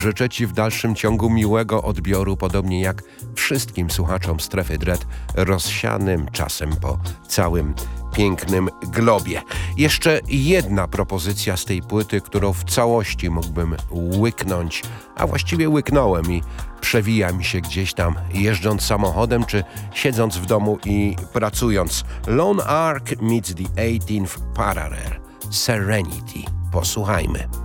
Życzę Ci w dalszym ciągu miłego odbioru, podobnie jak wszystkim słuchaczom Strefy Dread rozsianym czasem po całym pięknym globie. Jeszcze jedna propozycja z tej płyty, którą w całości mógłbym łyknąć, a właściwie łyknąłem i przewija mi się gdzieś tam jeżdżąc samochodem czy siedząc w domu i pracując. Lone Ark meets the 18th Parallel. Serenity. Posłuchajmy.